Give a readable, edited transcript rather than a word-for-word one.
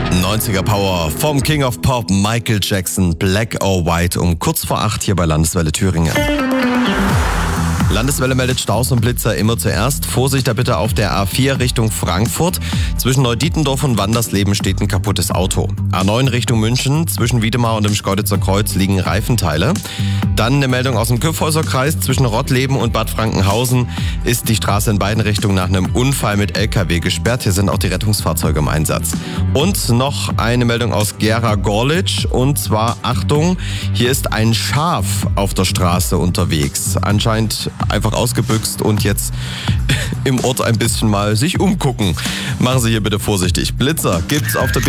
90er Power vom King of Pop Michael Jackson, Black or White, um kurz vor 8 hier bei Landeswelle Thüringen. Landeswelle meldet Staus und Blitzer immer zuerst. Vorsicht da bitte auf der A4 Richtung Frankfurt. Zwischen Neudietendorf und Wandersleben steht ein kaputtes Auto. A9 Richtung München, zwischen Wiedemar und dem Schkeuditzer Kreuz liegen Reifenteile. Dann eine Meldung aus dem Kyffhäuserkreis. Zwischen Rottleben und Bad Frankenhausen ist die Straße in beiden Richtungen nach einem Unfall mit LKW gesperrt. Hier sind auch die Rettungsfahrzeuge im Einsatz. Und noch eine Meldung aus Gera-Gorlitz. Und zwar, Achtung, hier ist ein Schaf auf der Straße unterwegs. Anscheinend einfach ausgebüxt und jetzt im Ort ein bisschen mal sich umgucken. Machen Sie hier bitte vorsichtig. Blitzer gibt's auf der